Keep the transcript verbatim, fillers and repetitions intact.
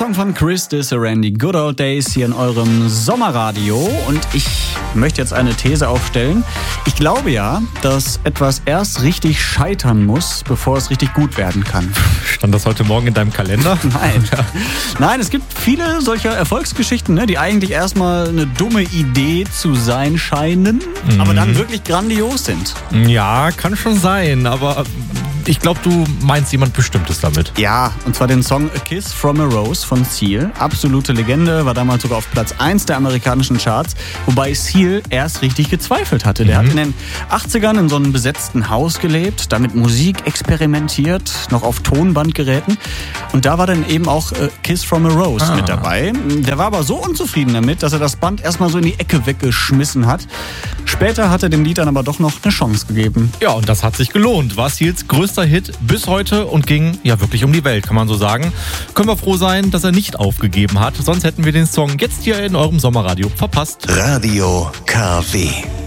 Song von Chris Disarandi, Good Old Days, hier in eurem Sommerradio. Und ich möchte jetzt eine These aufstellen. Ich glaube ja, dass etwas erst richtig scheitern muss, bevor es richtig gut werden kann. Stand das heute Morgen in deinem Kalender? Nein. Nein, es gibt viele solcher Erfolgsgeschichten, ne, die eigentlich erstmal eine dumme Idee zu sein scheinen, mhm. aber dann wirklich grandios sind. Ja, kann schon sein, aber ich glaube, du meinst jemand Bestimmtes damit. Ja, und zwar den Song A Kiss from a Rose von Seal. Absolute Legende, war damals sogar auf Platz eins der amerikanischen Charts, wobei Seal erst richtig gezweifelt hatte. Der mhm. hat in den achtzigern in so einem besetzten Haus gelebt, da mit Musik experimentiert, noch auf Tonbandgeräten. Und da war dann eben auch A Kiss from a Rose ah. mit dabei. Der war aber so unzufrieden damit, dass er das Band erstmal so in die Ecke weggeschmissen hat. Später hat er dem Lied dann aber doch noch eine Chance gegeben. Ja, und das hat sich gelohnt. War Seals größter Hit bis heute und ging ja wirklich um die Welt, kann man so sagen. Können wir froh sein, dass er nicht aufgegeben hat. Sonst hätten wir den Song jetzt hier in eurem Sommerradio verpasst. Radio K W.